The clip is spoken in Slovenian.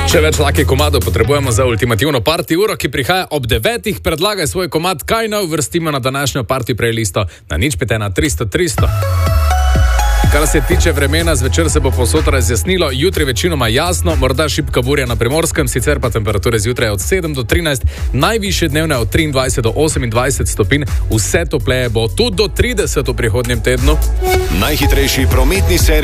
Še več takih komadov potrebujemo za ultimativno party uro, ki prihaja ob 9. Predlagaj svoj komad, kaj naj uvrstimo na današnjo party playlisto na 051 300 300. Kar se tiče vremena, zvečer se bo povsod razjasnilo, jutri večinoma jasno, morda šibka burja na Primorskem, sicer pa temperature zjutraj od 7 do 13, najvišje dnevne od 23 do 28 stopinj, vse topleje bo tudi do 30 v prihodnjem tednu. Najhitrejši prometni servis